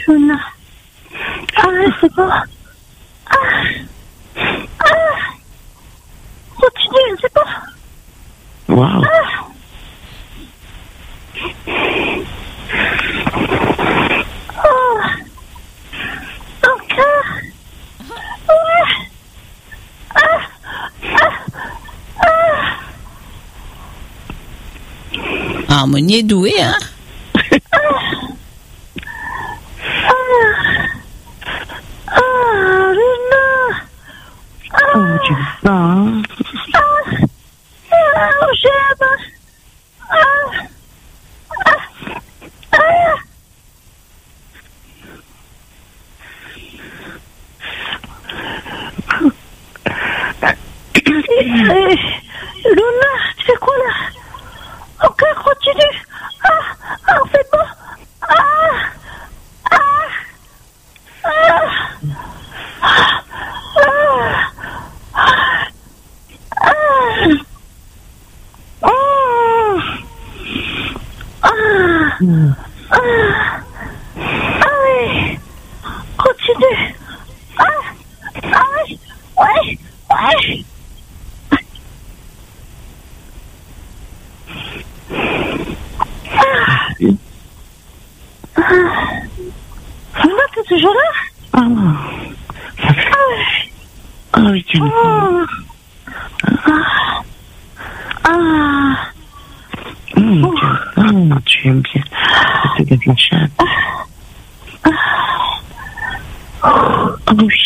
Luna. C'est bon. Continue, c'est bon. Wow. Encore. Harmonie est douée, hein? Luna. Oh, tu le sens, hein? J'aime. Luna, tu fais quoi là? Encore, continue. C'est bon. Oui. Continue. Ouais. Luna, t'es toujours là? Oui, tu le sens. Tu aimes bien. C'est de la chatte. Oh oui.